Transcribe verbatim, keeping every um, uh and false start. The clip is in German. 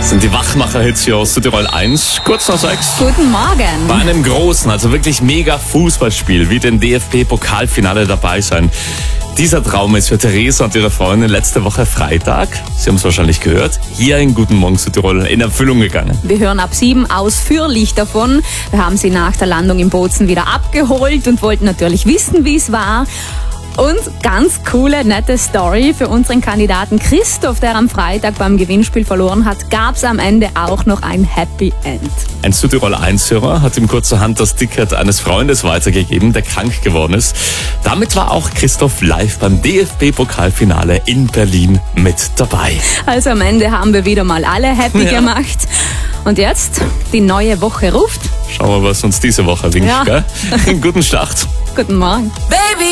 Sind die Wachmacher-Hits hier aus Südtirol eins, kurz nach sechs. Guten Morgen. Bei einem großen, also wirklich mega Fußballspiel wie dem D F B-Pokalfinale dabei sein. Dieser Traum ist für Theresa und ihre Freundin letzte Woche Freitag, Sie haben es wahrscheinlich gehört, hier in Guten Morgen Südtirol in Erfüllung gegangen. Wir hören ab sieben ausführlich davon. Wir haben sie nach der Landung in Bozen wieder abgeholt und wollten natürlich wissen, wie es war. Und ganz coole, nette Story für unseren Kandidaten Christoph, der am Freitag beim Gewinnspiel verloren hat, gab es am Ende auch noch ein Happy End. Ein Südtirol eins-Hörer hat ihm kurzerhand das Ticket eines Freundes weitergegeben, der krank geworden ist. Damit war auch Christoph live beim D F B-Pokalfinale in Berlin mit dabei. Also am Ende haben wir wieder mal alle happy Ja. gemacht. Und jetzt, die neue Woche ruft. Schauen wir, was uns diese Woche winkt, Ja. gell? Guten Start. Guten Morgen. Baby